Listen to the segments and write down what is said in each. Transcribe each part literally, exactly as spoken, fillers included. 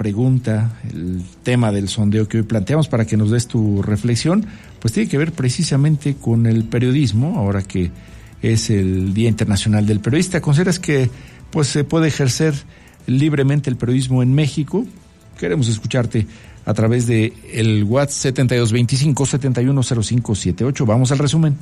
pregunta, el tema del sondeo que hoy planteamos para que nos des tu reflexión, pues tiene que ver precisamente con el periodismo, ahora que es el Día Internacional del Periodista. ¿Consideras que pues se puede ejercer libremente el periodismo en México? Queremos escucharte a través de el WhatsApp setenta y dos veinticinco, setenta y uno cero cinco setenta y ocho. Vamos al resumen.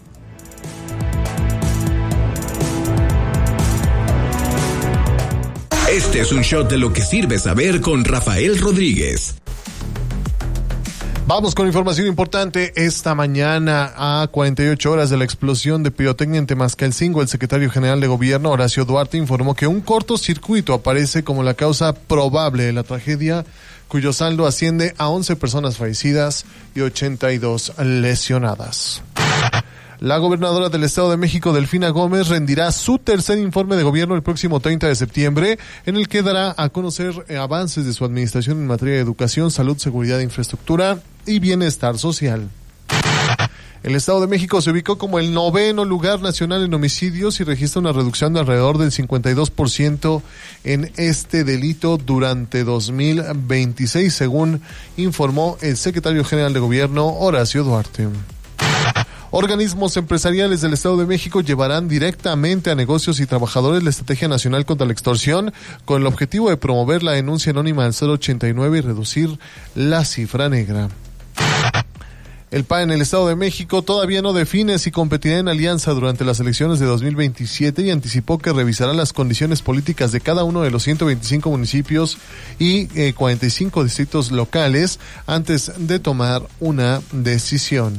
Este es un shot de lo que sirve saber con Rafael Rodríguez. Vamos con información importante. Esta mañana, a cuarenta y ocho horas de la explosión de pirotecnia en Temascalcingo, el secretario general de Gobierno, Horacio Duarte, informó que un cortocircuito aparece como la causa probable de la tragedia, cuyo saldo asciende a once personas fallecidas y ochenta y dos lesionadas. La gobernadora del Estado de México, Delfina Gómez, rendirá su tercer informe de gobierno el próximo treinta de septiembre, en el que dará a conocer avances de su administración en materia de educación, salud, seguridad, infraestructura y bienestar social. El Estado de México se ubicó como el noveno lugar nacional en homicidios y registra una reducción de alrededor del cincuenta y dos por ciento en este delito durante dos mil veintiséis, según informó el secretario general de Gobierno, Horacio Duarte. Organismos empresariales del Estado de México llevarán directamente a negocios y trabajadores la Estrategia Nacional contra la Extorsión, con el objetivo de promover la denuncia anónima al cero ochenta y nueve y reducir la cifra negra. El P A en el Estado de México todavía no define si competirá en alianza durante las elecciones de dos mil veintisiete y anticipó que revisará las condiciones políticas de cada uno de los ciento veinticinco municipios y eh, cuarenta y cinco distritos locales antes de tomar una decisión.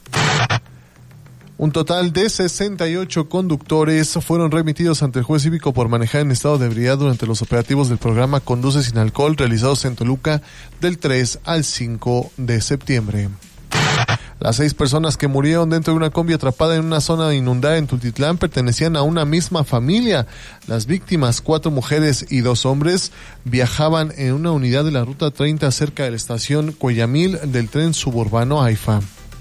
Un total de sesenta y ocho conductores fueron remitidos ante el juez cívico por manejar en estado de ebriedad durante los operativos del programa Conduce sin Alcohol realizados en Toluca del tres al cinco de septiembre. Las seis personas que murieron dentro de una combi atrapada en una zona inundada en Tultitlán pertenecían a una misma familia. Las víctimas, cuatro mujeres y dos hombres, viajaban en una unidad de la Ruta treinta cerca de la estación Cuellamil del tren suburbano AIFA.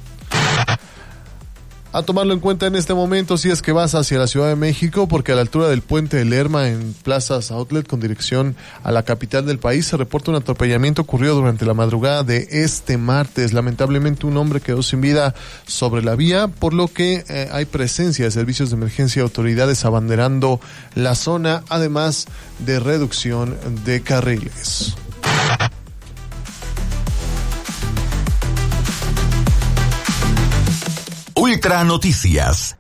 A tomarlo en cuenta en este momento si es que vas hacia la Ciudad de México, porque a la altura del puente de Lerma en Plazas Outlet con dirección a la capital del país se reporta un atropellamiento ocurrido durante la madrugada de este martes. Lamentablemente un hombre quedó sin vida sobre la vía, por lo que eh, hay presencia de servicios de emergencia y autoridades abanderando la zona, además de reducción de carriles. Ultra Noticias.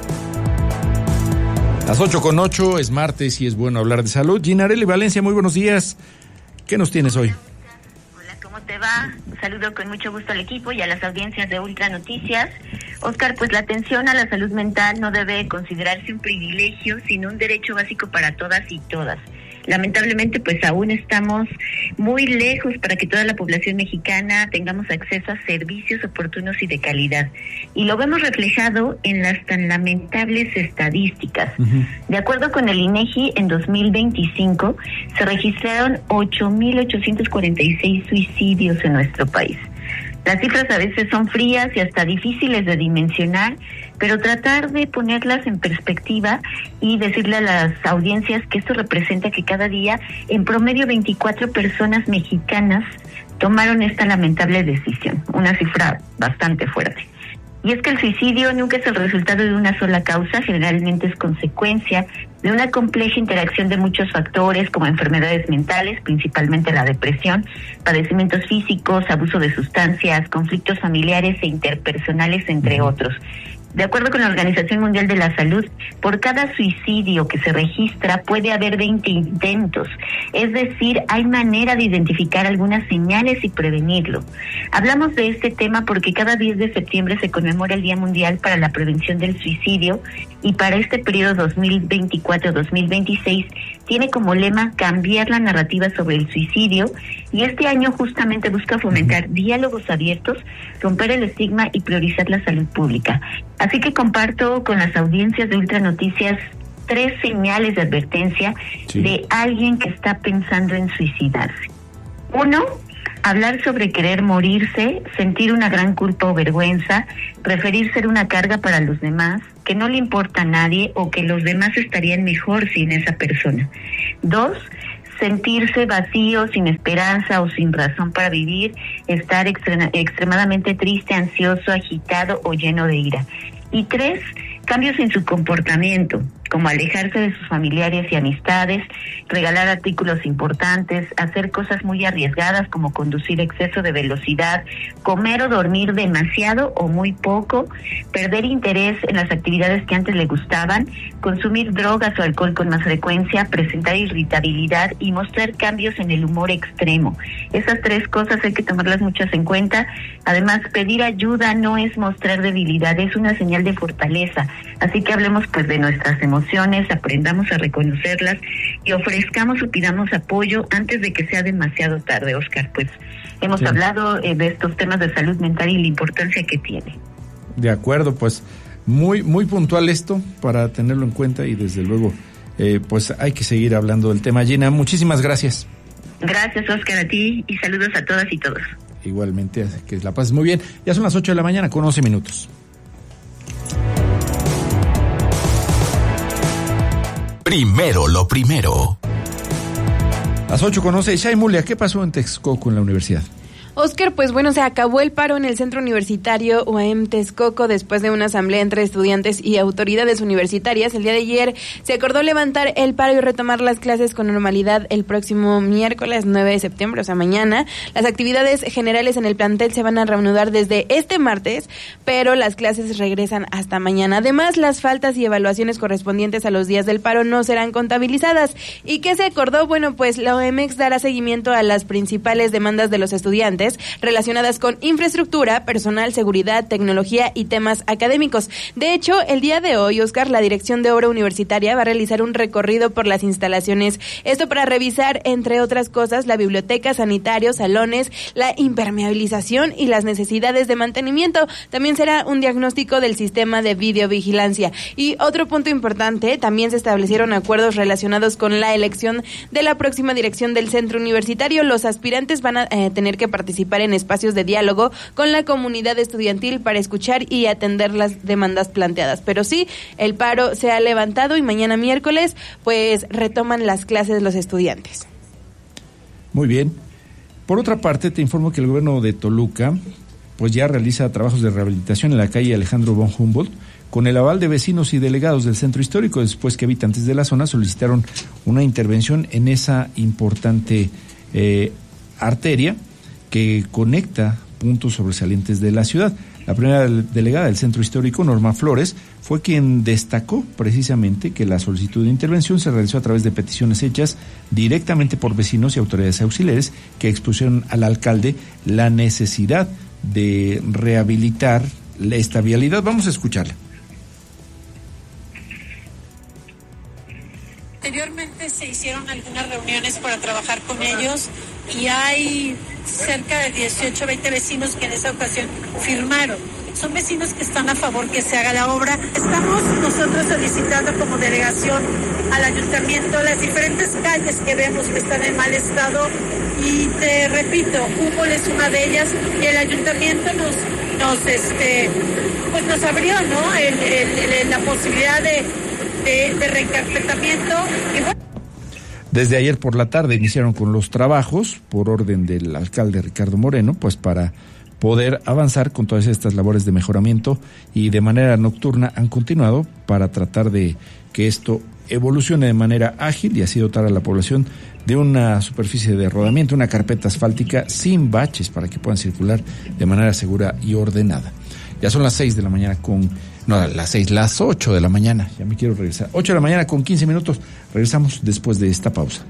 Las ocho con ocho, es martes y es bueno hablar de salud. Ginarelli Valencia, muy buenos días. ¿Qué nos tienes hoy? Hola, ¿cómo te va? Un saludo con mucho gusto al equipo y a las audiencias de Ultra Noticias. Oscar, pues la atención a la salud mental no debe considerarse un privilegio, sino un derecho básico para todas y todas. Lamentablemente, pues aún estamos muy lejos para que toda la población mexicana tengamos acceso a servicios oportunos y de calidad. Y lo vemos reflejado en las tan lamentables estadísticas. Uh-huh. De acuerdo con el INEGI, en dos mil veinticinco se registraron ocho mil ochocientos cuarenta y seis suicidios en nuestro país. Las cifras a veces son frías y hasta difíciles de dimensionar, pero tratar de ponerlas en perspectiva y decirle a las audiencias que esto representa que cada día en promedio veinticuatro personas mexicanas tomaron esta lamentable decisión, una cifra bastante fuerte. Y es que el suicidio nunca es el resultado de una sola causa, generalmente es consecuencia de una compleja interacción de muchos factores como enfermedades mentales, principalmente la depresión, padecimientos físicos, abuso de sustancias, conflictos familiares e interpersonales, entre otros. De acuerdo con la Organización Mundial de la Salud, por cada suicidio que se registra puede haber veinte intentos. Es decir, hay manera de identificar algunas señales y prevenirlo. Hablamos de este tema porque cada diez de septiembre se conmemora el Día Mundial para la Prevención del Suicidio y para este periodo dos mil veinticuatro a dos mil veintiséis tiene como lema cambiar la narrativa sobre el suicidio y este año justamente busca fomentar diálogos abiertos, romper el estigma y priorizar la salud pública. Así que comparto con las audiencias de Ultra Noticias tres señales de advertencia sí. de alguien que está pensando en suicidarse. Uno, hablar sobre querer morirse, sentir una gran culpa o vergüenza, preferir ser una carga para los demás, que no le importa a nadie o que los demás estarían mejor sin esa persona. Dos, sentirse vacío, sin esperanza o sin razón para vivir, estar extre- extremadamente triste, ansioso, agitado o lleno de ira. Y tres, cambios en su comportamiento, como alejarse de sus familiares y amistades, regalar artículos importantes, hacer cosas muy arriesgadas como conducir exceso de velocidad, comer o dormir demasiado o muy poco, perder interés en las actividades que antes le gustaban, consumir drogas o alcohol con más frecuencia, presentar irritabilidad y mostrar cambios en el humor extremo. Esas tres cosas hay que tomarlas muchas en cuenta. Además, pedir ayuda no es mostrar debilidad, es una señal de fortaleza. Así que hablemos pues de nuestras emociones, aprendamos a reconocerlas y ofrezcamos o pidamos apoyo antes de que sea demasiado tarde, Oscar. Pues hemos sí. hablado eh, de estos temas de salud mental y la importancia que tiene. De acuerdo, pues muy muy puntual esto para tenerlo en cuenta y desde luego eh, pues hay que seguir hablando del tema. Gina, muchísimas gracias. Gracias, Oscar, a ti y saludos a todas y todos. Igualmente, que la pases muy bien. Ya son las ocho de la mañana con once minutos. Primero lo primero. Las ocho con once. Shaimulia, ¿qué pasó en Texcoco en la universidad? Oscar, pues bueno, se acabó el paro en el centro universitario U A M Texcoco después de una asamblea entre estudiantes y autoridades universitarias. El día de ayer se acordó levantar el paro y retomar las clases con normalidad el próximo miércoles nueve de septiembre, o sea, mañana. Las actividades generales en el plantel se van a reanudar desde este martes, pero las clases regresan hasta mañana. Además, las faltas y evaluaciones correspondientes a los días del paro no serán contabilizadas. ¿Y qué se acordó? Bueno, pues la O M X dará seguimiento a las principales demandas de los estudiantes relacionadas con infraestructura, personal, seguridad, tecnología y temas académicos. De hecho, el día de hoy, Oscar, la Dirección de Obra Universitaria va a realizar un recorrido por las instalaciones, esto para revisar, entre otras cosas, la biblioteca, sanitarios, salones, la impermeabilización y las necesidades de mantenimiento. También será un diagnóstico del sistema de videovigilancia. Y otro punto importante, también se establecieron acuerdos relacionados con la elección de la próxima dirección del centro universitario. Los aspirantes van a eh, tener que participar participar en espacios de diálogo con la comunidad estudiantil para escuchar y atender las demandas planteadas. Pero sí, el paro se ha levantado y mañana miércoles pues retoman las clases los estudiantes. Muy bien. Por otra parte, te informo que el gobierno de Toluca pues ya realiza trabajos de rehabilitación en la calle Alejandro von Humboldt con el aval de vecinos y delegados del centro histórico, después que habitantes de la zona solicitaron una intervención en esa importante eh, arteria que conecta puntos sobresalientes de la ciudad. La primera delegada del centro histórico, Norma Flores, fue quien destacó precisamente que la solicitud de intervención se realizó a través de peticiones hechas directamente por vecinos y autoridades auxiliares que expusieron al alcalde la necesidad de rehabilitar esta vialidad. Vamos a escucharla. Anteriormente se hicieron algunas reuniones para trabajar con ellos y hay cerca de dieciocho, veinte vecinos que en esa ocasión firmaron. Son vecinos que están a favor que se haga la obra. Estamos nosotros solicitando como delegación al ayuntamiento las diferentes calles que vemos que están en mal estado y te repito, Humboldt es una de ellas y el ayuntamiento nos, nos este, pues nos abrió, ¿no? El, el, el, la posibilidad de De, de reencarpetamiento. Y bueno. Desde ayer por la tarde iniciaron con los trabajos por orden del alcalde Ricardo Moreno, pues para poder avanzar con todas estas labores de mejoramiento, y de manera nocturna han continuado para tratar de que esto evolucione de manera ágil y así dotar a la población de una superficie de rodamiento, una carpeta asfáltica sin baches para que puedan circular de manera segura y ordenada. Ya son las seis de la mañana con... No, las seis, las ocho de la mañana. Ya me quiero regresar. Ocho de la mañana con quince minutos. Regresamos después de esta pausa.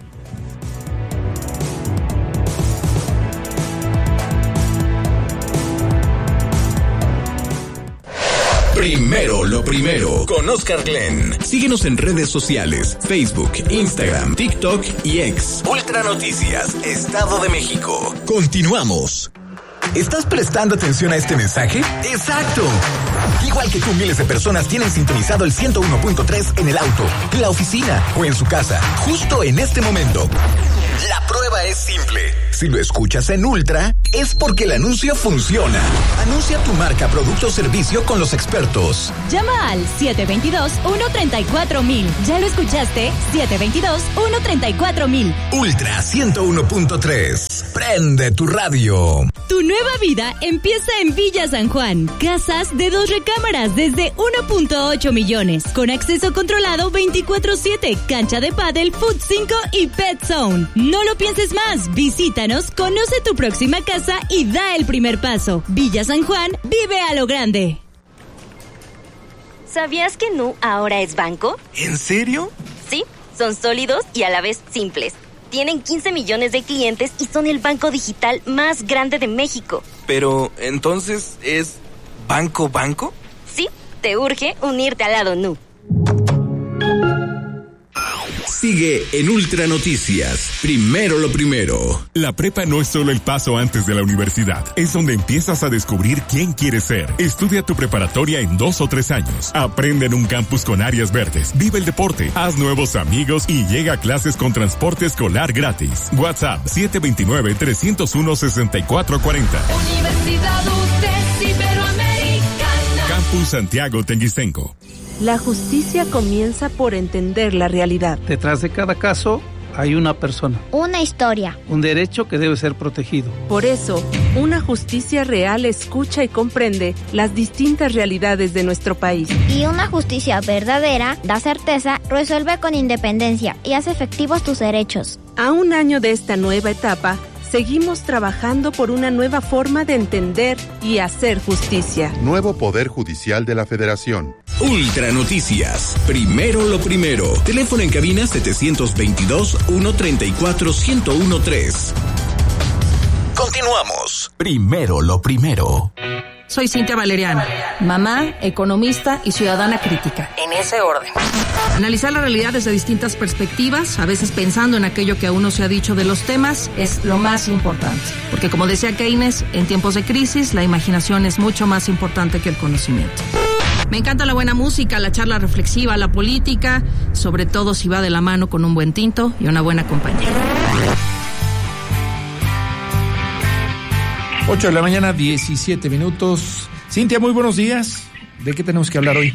Primero lo primero, con Oscar Glenn. Síguenos en redes sociales, Facebook, Instagram, TikTok y X. Ultra Noticias, Estado de México. Continuamos. ¿Estás prestando atención a este mensaje? ¡Exacto! Igual que tú, miles de personas tienen sintonizado el ciento uno punto tres en el auto, en la oficina o en su casa, justo en este momento. La prueba es simple. Si lo escuchas en Ultra, es porque el anuncio funciona. Anuncia tu marca, producto o servicio con los expertos. Llama al siete dos dos, uno tres cuatro mil. ¿Ya lo escuchaste? siete dos dos, uno tres cuatro mil. Ultra ciento uno punto tres. Prende tu radio. Tu nueva vida empieza en Villa San Juan. Casas de dos recámaras desde uno punto ocho millones. Con acceso controlado veinticuatro siete. Cancha de pádel, Food cinco y Pet Zone. No lo pienses más. Visítanos, conoce tu próxima casa y da el primer paso. Villa San Juan, vive a lo grande. ¿Sabías que Nu ahora es banco? ¿En serio? Sí, son sólidos y a la vez simples. Tienen quince millones de clientes y son el banco digital más grande de México. Pero, ¿entonces es banco banco? Sí, te urge unirte al lado Nu. Sigue en Ultra Noticias. Primero lo primero. La prepa no es solo el paso antes de la universidad. Es donde empiezas a descubrir quién quieres ser. Estudia tu preparatoria en dos o tres años. Aprende en un campus con áreas verdes. Vive el deporte. Haz nuevos amigos y llega a clases con transporte escolar gratis. WhatsApp siete dos nueve, tres cero uno, seis cuatro cuatro cero. Universidad U T E S Iberoamericana. Campus Santiago Tenguistenco. La justicia comienza por entender la realidad. Detrás de cada caso hay una persona. Una historia. Un derecho que debe ser protegido. Por eso, una justicia real escucha y comprende las distintas realidades de nuestro país. Y una justicia verdadera da certeza, resuelve con independencia y hace efectivos tus derechos. A un año de esta nueva etapa, seguimos trabajando por una nueva forma de entender y hacer justicia. Nuevo Poder Judicial de la Federación. Ultra Noticias. Primero lo primero. Teléfono en cabina setecientos veintidós, ciento treinta y cuatro, ciento trece. Continuamos. Primero lo primero. Soy Cintia Valeriano, mamá, economista y ciudadana crítica. En ese orden. Analizar la realidad desde distintas perspectivas, a veces pensando en aquello que aún no se ha dicho de los temas, es lo más importante. Porque como decía Keynes, en tiempos de crisis, la imaginación es mucho más importante que el conocimiento. Me encanta la buena música, la charla reflexiva, la política, sobre todo si va de la mano con un buen tinto y una buena compañía. ocho de la mañana, diecisiete minutos. Cintia, muy buenos días. ¿De qué tenemos que hablar hoy?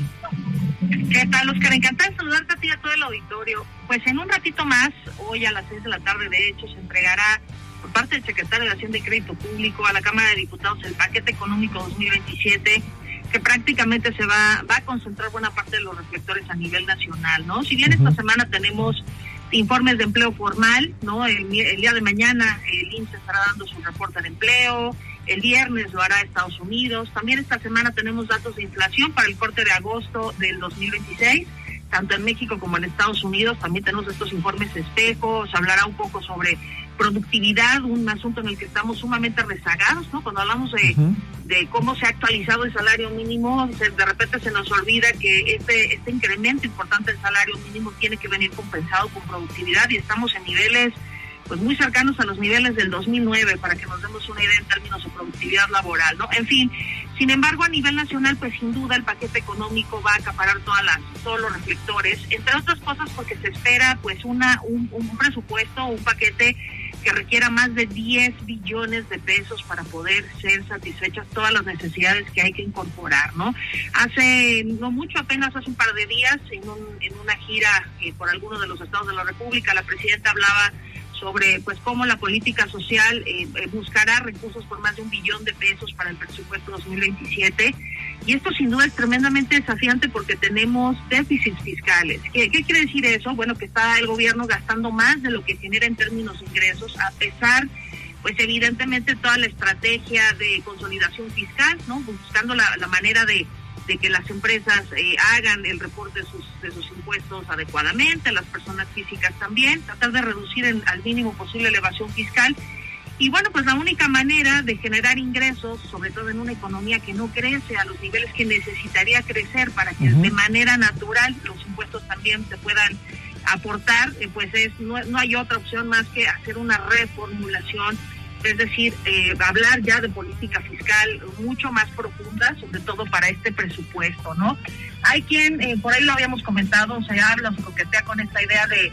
¿Qué tal, Oscar? Encantada de saludarte a ti y a todo el auditorio. Pues en un ratito más, hoy a las seis de la tarde, de hecho, se entregará por parte del secretario de Hacienda y Crédito Público a la Cámara de Diputados el paquete económico dos mil veintisiete, que prácticamente se va, va a concentrar buena parte de los reflectores a nivel nacional, ¿no? Si bien esta semana tenemos informes de empleo formal, ¿no? El, el día de mañana el I N S S estará dando su reporte de empleo, el viernes lo hará Estados Unidos, también esta semana tenemos datos de inflación para el corte de agosto del dos mil veintiséis, tanto en México como en Estados Unidos, también tenemos estos informes espejos, se hablará un poco sobre productividad, un asunto en el que estamos sumamente rezagados, ¿no? Cuando hablamos de, uh-huh. de cómo se ha actualizado el salario mínimo, se, de repente se nos olvida que este, este incremento importante del salario mínimo tiene que venir compensado con productividad y estamos en niveles pues muy cercanos a los niveles del dos mil nueve, para que nos demos una idea en términos de productividad laboral, ¿no? En fin, sin embargo, a nivel nacional, pues sin duda el paquete económico va a acaparar todas las, todos los reflectores, entre otras cosas porque se espera pues una un, un presupuesto, un paquete que requiera más de diez billones de pesos para poder ser satisfechas todas las necesidades que hay que incorporar, ¿no? Hace no mucho, apenas hace un par de días, en, un, en una gira eh, por algunos de los estados de la República, la presidenta hablaba sobre pues cómo la política social eh, buscará recursos por más de un billón de pesos para el presupuesto dos mil veintisiete, y esto sin duda es tremendamente desafiante porque tenemos déficits fiscales. ¿Qué, qué quiere decir eso? Bueno, que está el gobierno gastando más de lo que genera en términos de ingresos, a pesar pues evidentemente toda la estrategia de consolidación fiscal, ¿no? Buscando la, la manera de de que las empresas eh, hagan el reporte de sus, de sus impuestos adecuadamente, las personas físicas también, tratar de reducir en, al mínimo posible la evasión fiscal. Y bueno, pues la única manera de generar ingresos, sobre todo en una economía que no crece a los niveles que necesitaría crecer para que uh-huh. de manera natural los impuestos también se puedan aportar, eh, pues es no, no hay otra opción más que hacer una reformulación, es decir, eh, hablar ya de política fiscal mucho más profunda, sobre todo para este presupuesto, ¿no? Hay quien, eh, por ahí lo habíamos comentado, se habla, se coquetea con esta idea de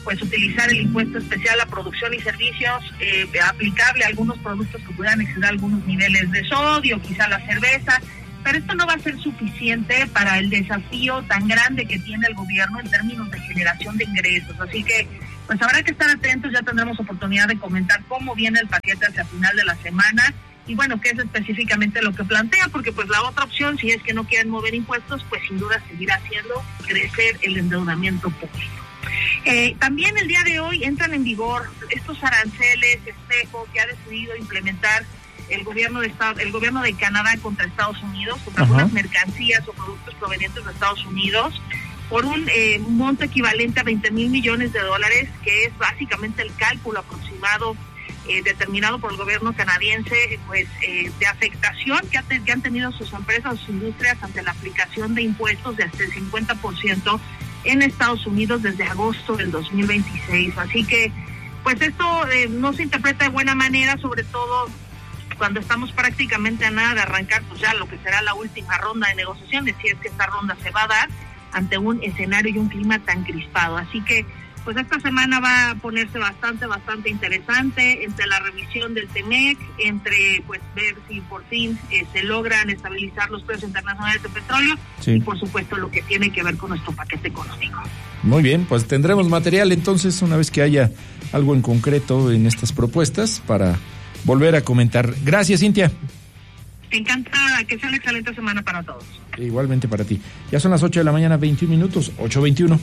pues utilizar el impuesto especial a producción y servicios eh, aplicable a algunos productos que puedan exceder algunos niveles de sodio, quizá la cerveza, pero esto no va a ser suficiente para el desafío tan grande que tiene el gobierno en términos de generación de ingresos, así que pues habrá que estar atentos, ya tendremos oportunidad de comentar cómo viene el paquete hacia final de la semana y bueno, qué es específicamente lo que plantea, porque pues la otra opción, si es que no quieren mover impuestos, pues sin duda seguirá haciendo crecer el endeudamiento público. Eh, también el día de hoy entran en vigor estos aranceles espejo que ha decidido implementar el gobierno de Estado, el gobierno de Canadá contra Estados Unidos, contra uh-huh. algunas mercancías o productos provenientes de Estados Unidos, por un eh, monto equivalente a veinte mil millones de dólares, que es básicamente el cálculo aproximado eh, determinado por el gobierno canadiense, pues eh, de afectación que, ha te, que han tenido sus empresas o sus industrias ante la aplicación de impuestos de hasta el cincuenta por ciento en Estados Unidos desde agosto del dos mil veintiséis. Así que, pues esto eh, no se interpreta de buena manera, sobre todo cuando estamos prácticamente a nada de arrancar pues ya lo que será la última ronda de negociaciones, si es que esta ronda se va a dar ante un escenario y un clima tan crispado. Así que pues esta semana va a ponerse bastante, bastante interesante entre la revisión del TEMEC, entre pues ver si por fin eh, se logran estabilizar los precios internacionales de petróleo sí. y por supuesto lo que tiene que ver con nuestro paquete económico. Muy bien, pues tendremos material entonces una vez que haya algo en concreto en estas propuestas para volver a comentar. Gracias, Cintia. Encantada, que sea una excelente semana para todos. Igualmente para ti. Ya son las ocho de la mañana, veintiún minutos, ocho veintiuno.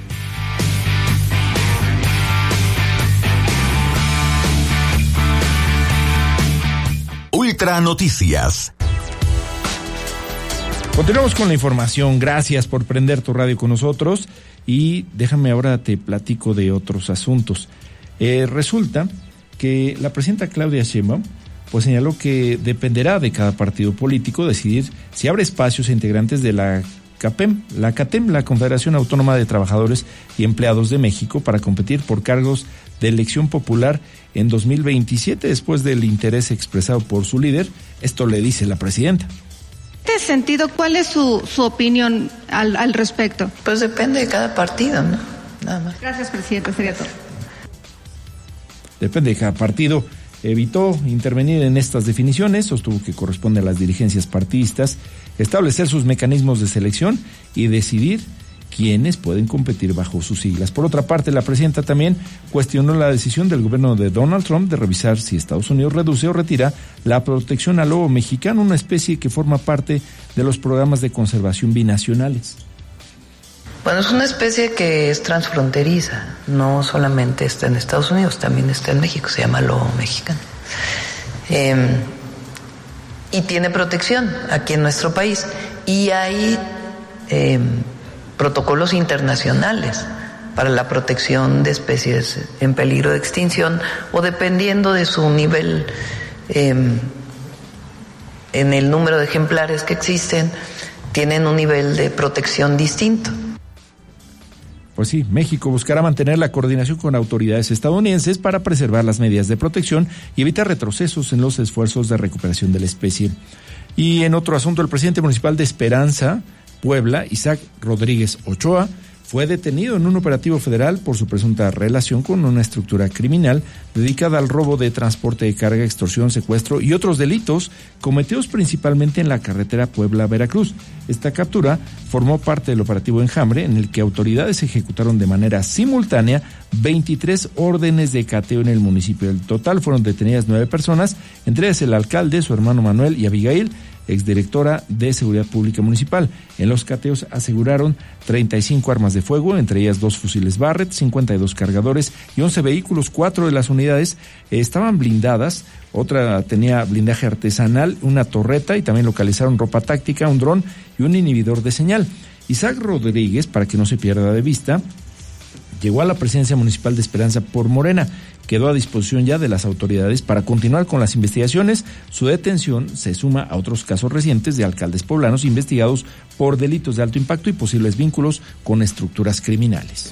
Ultra Noticias. Continuamos con la información. Gracias por prender tu radio con nosotros y déjame ahora te platico de otros asuntos. Eh, resulta que la presidenta Claudia Sheinbaum pues señaló que dependerá de cada partido político decidir si abre espacios a integrantes de la CAPEM, la CATEM, la Confederación Autónoma de Trabajadores y Empleados de México, para competir por cargos de elección popular en dos mil veintisiete, después del interés expresado por su líder. Esto le dice la presidenta. En este sentido, ¿cuál es su, su opinión al, al respecto? Pues depende de cada partido, ¿no? Nada más. Gracias, presidente. Sería todo. Depende de cada partido. Evitó intervenir en estas definiciones, sostuvo que corresponde a las dirigencias partidistas establecer sus mecanismos de selección y decidir quiénes pueden competir bajo sus siglas. Por otra parte, la presidenta también cuestionó la decisión del gobierno de Donald Trump de revisar si Estados Unidos reduce o retira la protección al lobo mexicano, una especie que forma parte de los programas de conservación binacionales. Bueno, es una especie que es transfronteriza, no solamente está en Estados Unidos, también está en México, se llama lobo mexicano. Eh, y tiene protección aquí en nuestro país. Y hay eh, protocolos internacionales para la protección de especies en peligro de extinción o dependiendo de su nivel eh, en el número de ejemplares que existen, tienen un nivel de protección distinto. Pues sí, México buscará mantener la coordinación con autoridades estadounidenses para preservar las medidas de protección y evitar retrocesos en los esfuerzos de recuperación de la especie. Y en otro asunto, el presidente municipal de Esperanza, Puebla, Isaac Rodríguez Ochoa, fue detenido en un operativo federal por su presunta relación con una estructura criminal dedicada al robo de transporte de carga, extorsión, secuestro y otros delitos cometidos principalmente en la carretera Puebla-Veracruz. Esta captura formó parte del operativo Enjambre, en el que autoridades ejecutaron de manera simultánea veintitrés órdenes de cateo en el municipio. En total fueron detenidas nueve personas, entre ellas el alcalde, su hermano Manuel y Abigail, exdirectora de Seguridad Pública Municipal. En los cateos aseguraron treinta y cinco armas de fuego, entre ellas dos fusiles Barrett, cincuenta y dos cargadores y once vehículos. Cuatro de las unidades eh, estaban blindadas, otra tenía blindaje artesanal, una torreta, y también localizaron ropa táctica, un dron y un inhibidor de señal. Isaac Rodríguez, para que no se pierda de vista, llegó a la presidencia municipal de Esperanza por Morena. Quedó a disposición ya de las autoridades para continuar con las investigaciones. Su detención se suma a otros casos recientes de alcaldes poblanos investigados por delitos de alto impacto y posibles vínculos con estructuras criminales.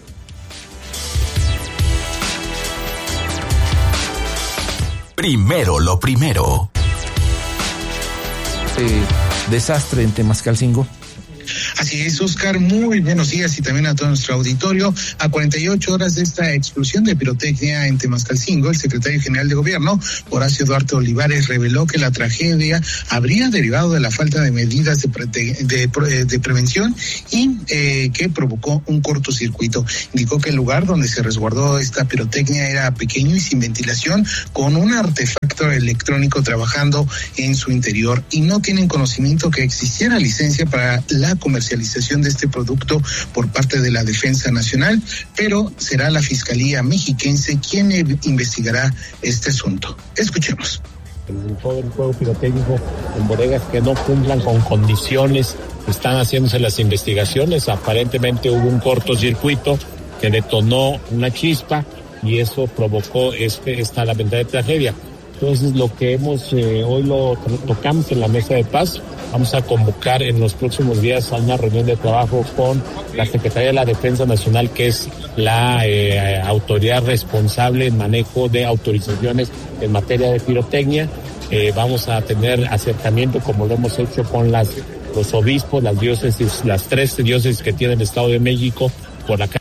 Primero lo primero. Eh, desastre en Temascalcingo. Así es, Oscar, muy buenos días y también a todo nuestro auditorio. A cuarenta y ocho horas de esta explosión de pirotecnia en Temascalcingo, el secretario general de Gobierno, Horacio Duarte Olivares, reveló que la tragedia habría derivado de la falta de medidas de, pre de, de prevención y eh, que provocó un cortocircuito. Indicó que el lugar donde se resguardó esta pirotecnia era pequeño y sin ventilación, con un artefacto electrónico trabajando en su interior, y no tienen conocimiento que existiera licencia para la comercialización de este producto por parte de la Defensa Nacional, pero será la Fiscalía Mexiquense quien investigará este asunto. Escuchemos. Todo el juego pirotécnico en bodegas que no cumplan con condiciones, están haciéndose las investigaciones. Aparentemente hubo un cortocircuito que detonó una chispa y eso provocó este, esta lamentable tragedia. Entonces, lo que hemos, eh, hoy lo tocamos en la mesa de paz. Vamos a convocar en los próximos días a una reunión de trabajo con la Secretaría de la Defensa Nacional, que es la eh, autoridad responsable en manejo de autorizaciones en materia de pirotecnia. Eh, vamos a tener acercamiento, como lo hemos hecho con las los obispos, las diócesis, las tres diócesis que tiene el Estado de México por acá.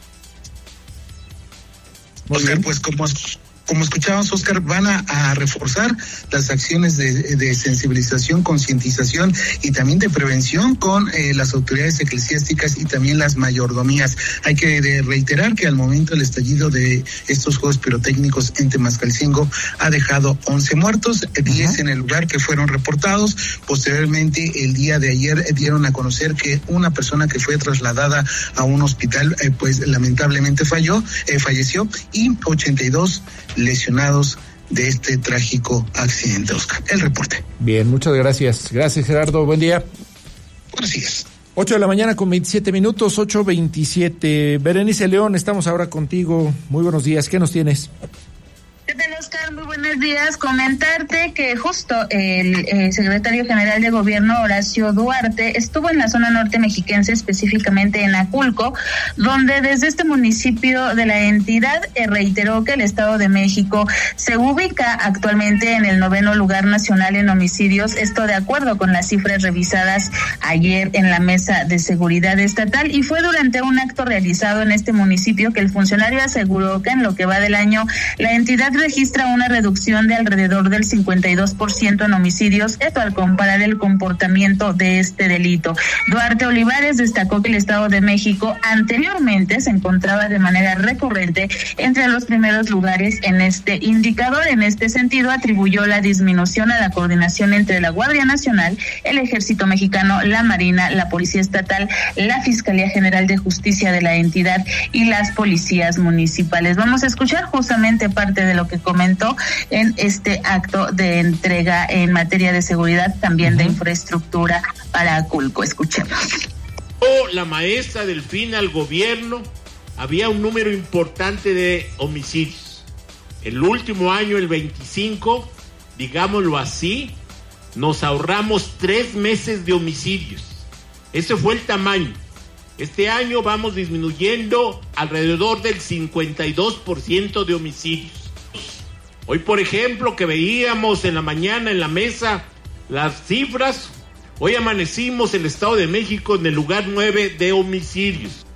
Oscar, pues como Como escuchábamos, Oscar, van a, a reforzar las acciones de, de sensibilización, concientización y también de prevención con eh, las autoridades eclesiásticas y también las mayordomías. Hay que de reiterar que al momento del estallido de estos juegos pirotécnicos en Temascalcingo ha dejado once muertos, diez uh-huh. en el lugar que fueron reportados. Posteriormente, el día de ayer dieron a conocer que una persona que fue trasladada a un hospital, eh, pues lamentablemente falló, eh, falleció, y ochenta y dos lesionados de este trágico accidente, Oscar. El reporte. Bien, muchas gracias. Gracias, Gerardo. Buen día. Buenos días. ocho de la mañana con veintisiete minutos, ocho veintisiete. Berenice León, estamos ahora contigo. Muy buenos días. ¿Qué nos tienes? ¿Qué tal, Oscar? Muy buenos días. Comentarte que justo el eh, secretario general de Gobierno, Horacio Duarte, estuvo en la zona norte mexiquense, específicamente en Aculco, donde desde este municipio de la entidad eh, reiteró que el Estado de México se ubica actualmente en el noveno lugar nacional en homicidios, esto de acuerdo con las cifras revisadas ayer en la Mesa de Seguridad Estatal, y fue durante un acto realizado en este municipio que el funcionario aseguró que en lo que va del año la entidad registra una reducción de alrededor del cincuenta y dos por ciento en homicidios, esto al comparar el comportamiento de este delito. Duarte Olivares destacó que el Estado de México anteriormente se encontraba de manera recurrente entre los primeros lugares en este indicador. En este sentido, atribuyó la disminución a la coordinación entre la Guardia Nacional, el Ejército Mexicano, la Marina, la Policía Estatal, la Fiscalía General de Justicia de la entidad y las policías municipales. Vamos a escuchar justamente parte de lo que comentó en este acto de entrega en materia de seguridad, también uh-huh. de infraestructura para Aculco. Escuchemos. La maestra Delfina al gobierno, había un número importante de homicidios. El último año, el veinticinco, digámoslo así, nos ahorramos tres meses de homicidios. Ese fue el tamaño. Este año vamos disminuyendo alrededor del cincuenta y dos por ciento de homicidios. Hoy, por ejemplo, que veíamos en la mañana en la mesa las cifras, hoy amanecimos el Estado de México en el lugar nueve de homicidios.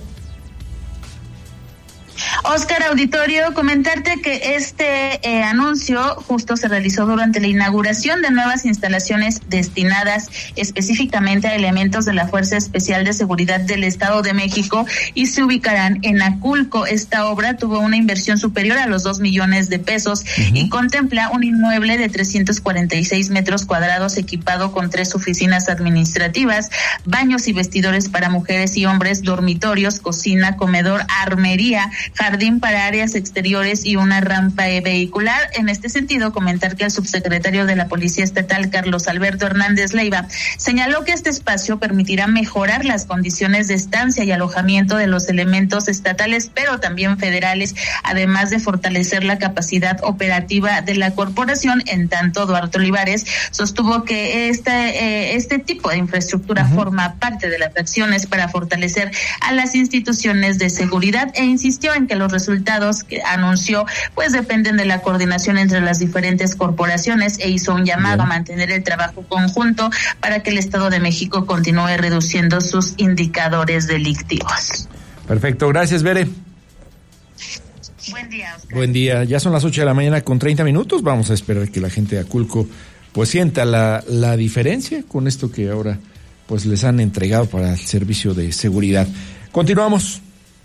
Oscar, auditorio, comentarte que este eh, anuncio justo se realizó durante la inauguración de nuevas instalaciones destinadas específicamente a elementos de la Fuerza Especial de Seguridad del Estado de México y se ubicarán en Aculco. Esta obra tuvo una inversión superior a los dos millones de pesos uh-huh. y contempla un inmueble de trescientos cuarenta y seis metros cuadrados equipado con tres oficinas administrativas, baños y vestidores para mujeres y hombres, dormitorios, cocina, comedor, armería, jardín para áreas exteriores y una rampa vehicular. En este sentido, comentar que el subsecretario de la Policía Estatal, Carlos Alberto Hernández Leiva, señaló que este espacio permitirá mejorar las condiciones de estancia y alojamiento de los elementos estatales, pero también federales, además de fortalecer la capacidad operativa de la corporación. En tanto, Duarte Olivares sostuvo que este, eh, este tipo de infraestructura uh-huh. forma parte de las acciones para fortalecer a las instituciones de seguridad e insistió en que los los resultados que anunció pues dependen de la coordinación entre las diferentes corporaciones e hizo un llamado Bien. a mantener el trabajo conjunto para que el Estado de México continúe reduciendo sus indicadores delictivos. Perfecto, gracias, Bere. Buen día, Oscar. Buen día, ya son las ocho de la mañana con treinta minutos, vamos a esperar que la gente de Aculco pues sienta la, la diferencia con esto que ahora pues les han entregado para el servicio de seguridad. Continuamos.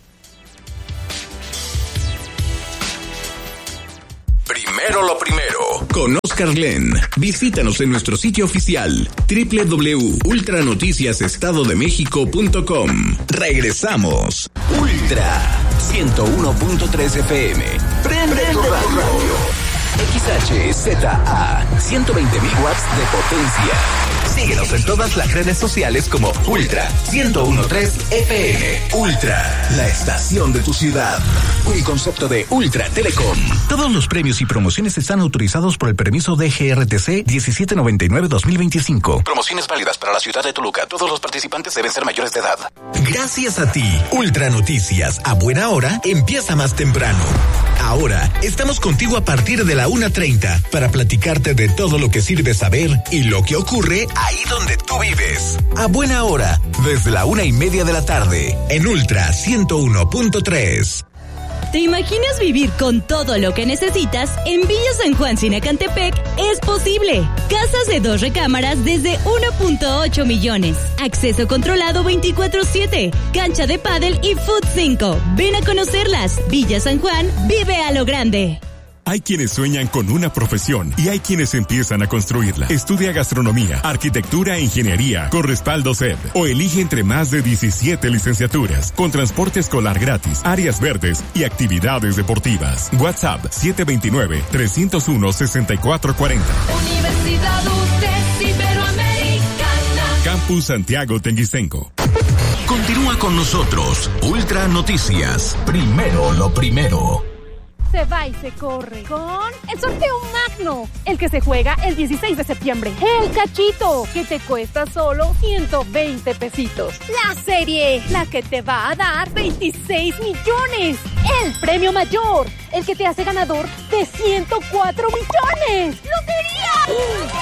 Primero lo primero, con Oscar Glenn. Visítanos en nuestro sitio oficial doble u doble u doble u punto ultra noticias estado de méxico punto com. Regresamos. Ultra ciento uno punto tres F M. Prende tu radio. X H Z A, ciento veinte mil watts de potencia. Síguenos en todas las redes sociales como Ultra ciento uno punto tres F M. Ultra, la estación de tu ciudad. Un concepto de Ultra Telecom. Todos los premios y promociones están autorizados por el permiso de G R T C diecisiete noventa y nueve dos mil veinticinco. Promociones válidas para la ciudad de Toluca. Todos los participantes deben ser mayores de edad. Gracias a ti, Ultra Noticias, a buena hora, empieza más temprano. Ahora, estamos contigo a partir de la una treinta para platicarte de todo lo que sirve saber y lo que ocurre ahí donde tú vives. A buena hora, desde la una y media de la tarde, en Ultra ciento uno punto tres. ¿Te imaginas vivir con todo lo que necesitas? En Villa San Juan, Sinacantepec, es posible. Casas de dos recámaras desde uno punto ocho millones. Acceso controlado veinticuatro siete. Cancha de pádel y Food cinco. Ven a conocerlas. Villa San Juan, vive a lo grande. Hay quienes sueñan con una profesión y hay quienes empiezan a construirla. Estudia gastronomía, arquitectura e ingeniería con respaldo C E D o elige entre más de diecisiete licenciaturas con transporte escolar gratis, áreas verdes y actividades deportivas. WhatsApp siete dos nueve, tres cero uno, seis cuatro cuatro cero. Universidad U T E S Iberoamericana. Campus Santiago Tenguistenco. Continúa con nosotros. Ultra Noticias. Primero lo primero. Se va y se corre con el sorteo magno, el que se juega el dieciséis de septiembre. El cachito, que te cuesta solo ciento veinte pesitos. La serie, la que te va a dar veintiséis millones. El premio mayor, el que te hace ganador de ciento cuatro millones. ¡Lotería!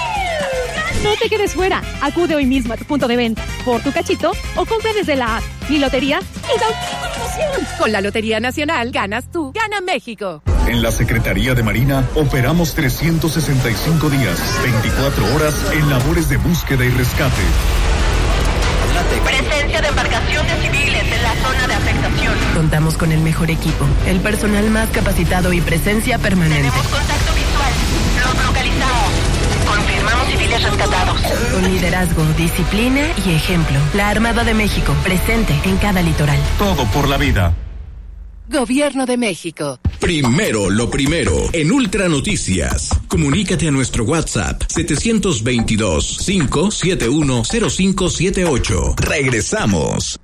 No te quedes fuera. Acude hoy mismo a tu punto de venta por tu cachito o compra desde la app. Mi lotería es auténtica emoción. Con la Lotería Nacional ganas tú, gana México. En la Secretaría de Marina operamos trescientos sesenta y cinco días, veinticuatro horas en labores de búsqueda y rescate. Presencia de embarcaciones civiles en la zona de afectación. Contamos con el mejor equipo, el personal más capacitado y presencia permanente. Tenemos contacto visual. Los localizamos. Confirmamos civiles rescatados. Con liderazgo, disciplina y ejemplo. La Armada de México, presente en cada litoral. Todo por la vida. Gobierno de México. Primero lo primero, en Ultra Noticias. Comunícate a nuestro WhatsApp siete dos dos, cinco siete uno, cero cinco siete ocho. Regresamos.